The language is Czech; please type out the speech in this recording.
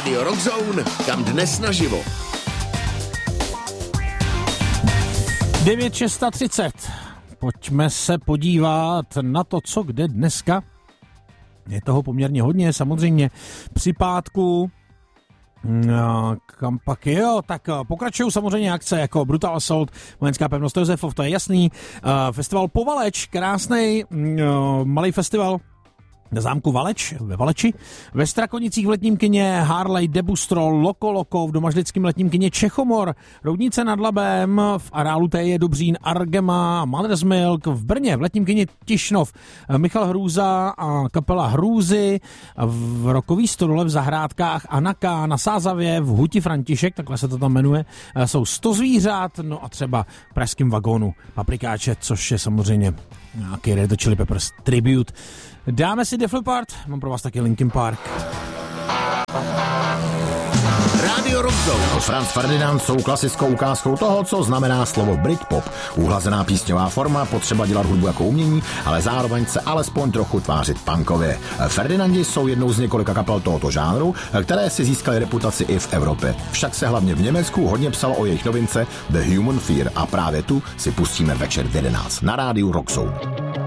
Rádio Rock Zone, kam dnes naživo. 9:36. Pojďme se podívat na to, co kde dneska. Je toho poměrně hodně, samozřejmě při pátku. Kam pak jo, tak pokračují samozřejmě akce jako Brutal Assault, Vojenská pevnost Josefov, to je jasný. Festival Povaleč, krásnej malý festival na zámku Valeč, ve Valeči. Ve Strakonicích v letním kině Harley, Debustro, Loko v domažlickém letním kině Čechomor, Roudnice nad Labem, v areálu Teje, Dobřín, Argema, Mother's Milk, v Brně v letním kině Tišnov, Michal Hrůza a kapela Hrůzy, v Rokový stodole v Zahrádkách Anaka, na Sázavě, v Huti František, takhle se to tam jmenuje, jsou 100 zvířat, no a třeba v pražském vagónu Paprikáče, což je samozřejmě nějaký Red Hot Chili Peppers tribute. Dáme si Def Leppard, mám pro vás taky Linkin Park. Rádio Rock Zone. Franz Ferdinand jsou klasickou ukázkou toho, co znamená slovo Britpop. Uhlazená písňová forma, potřeba dělat hudbu jako umění, ale zároveň se alespoň trochu tvářit punkově. Ferdinandi jsou jednou z několika kapel tohoto žánru, které si získaly reputaci i v Evropě. Však se hlavně v Německu hodně psalo o jejich novince The Human Fear a právě tu si pustíme večer v 11 na rádiu Rock Zone.